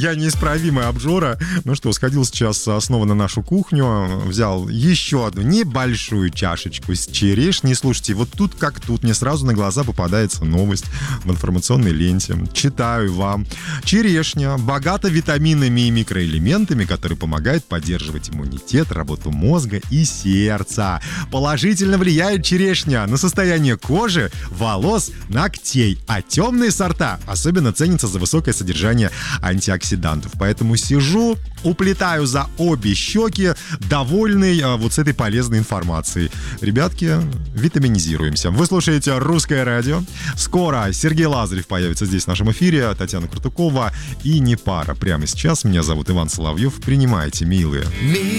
Я неисправимый обжора. Ну что, сходил сейчас снова на нашу кухню, взял еще одну небольшую чашечку с черешней. Слушайте, вот тут как тут, мне сразу на глаза попадается новость в информационной ленте. Читаю вам. Черешня богата витаминами и микроэлементами, которые помогают поддерживать иммунитет, работу мозга и сердца. Положительно влияет черешня на состояние кожи, волос, ногтей, а темные сорта особенно ценятся за высокое содержание антиоксидантов. Поэтому сижу, уплетаю за обе щеки, довольный вот с этой полезной информацией. Ребятки, витаминизируемся. Вы слушаете «Русское радио». Скоро Сергей Лазарев появится здесь в нашем эфире, Татьяна Крутукова и не пара. Прямо сейчас меня зовут Иван Соловьев. Принимайте, милые.